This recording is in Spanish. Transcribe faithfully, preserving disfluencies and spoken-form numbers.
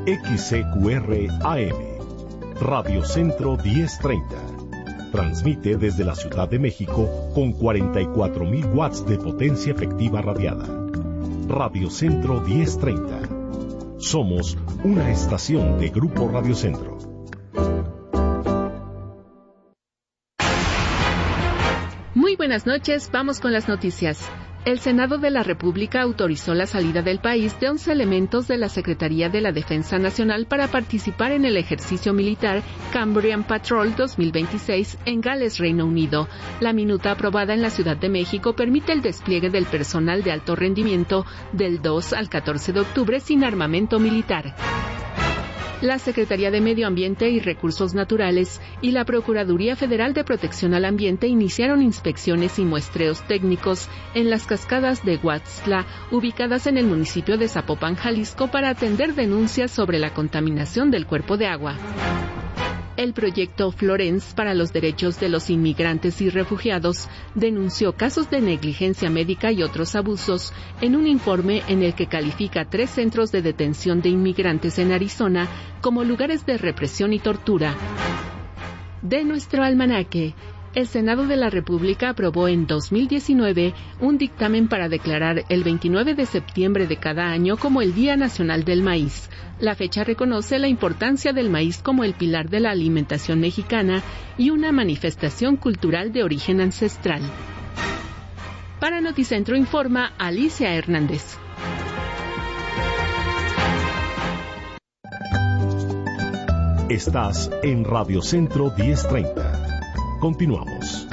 X C Q R A M, Radio Centro diez treinta. Transmite desde la Ciudad de México con cuarenta y cuatro mil watts de potencia efectiva radiada. Radio Centro diez treinta. Somos una estación de Grupo Radio Centro. Muy buenas noches, vamos con las noticias. El Senado de la República autorizó la salida del país de once elementos de la Secretaría de la Defensa Nacional para participar en el ejercicio militar Cambrian Patrol dos mil veintiséis en Gales, Reino Unido. La minuta aprobada en la Ciudad de México permite el despliegue del personal de alto rendimiento del dos al catorce de octubre sin armamento militar. La Secretaría de Medio Ambiente y Recursos Naturales y la Procuraduría Federal de Protección al Ambiente iniciaron inspecciones y muestreos técnicos en las cascadas de Huaxtla, ubicadas en el municipio de Zapopan, Jalisco, para atender denuncias sobre la contaminación del cuerpo de agua. El proyecto Florence para los derechos de los inmigrantes y refugiados denunció casos de negligencia médica y otros abusos en un informe en el que califica tres centros de detención de inmigrantes en Arizona como lugares de represión y tortura. De nuestro almanaque, el Senado de la República aprobó en dos mil diecinueve un dictamen para declarar el veintinueve de septiembre de cada año como el Día Nacional del Maíz. La fecha reconoce la importancia del maíz como el pilar de la alimentación mexicana y una manifestación cultural de origen ancestral. Para Noticentro informa Alicia Hernández. Estás en Radio Centro diez treinta. Continuamos.